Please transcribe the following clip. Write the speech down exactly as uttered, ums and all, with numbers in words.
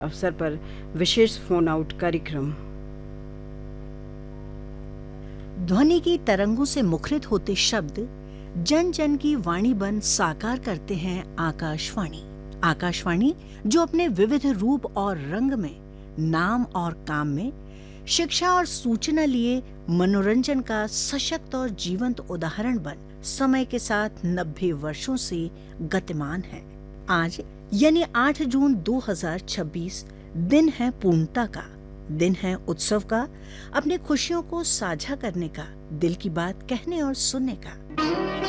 अवसर पर विशेष phone out कार्यक्रम। ध्वनि की तरंगों से मुखरित होते शब्द जन जन की वाणी बन साकार करते हैं आकाशवाणी। आकाशवाणी जो अपने विविध रूप और रंग में, नाम और काम में, शिक्षा और सूचना लिए मनोरंजन का सशक्त और जीवंत उदाहरण बन समय के साथ नब्बे वर्षों से गतिमान है। आज यानी आठ जून दो हज़ार छब्बीस दिन है पूर्णता का, दिन है उत्सव का, अपनी खुशियों को साझा करने का, दिल की बात कहने और सुनने का।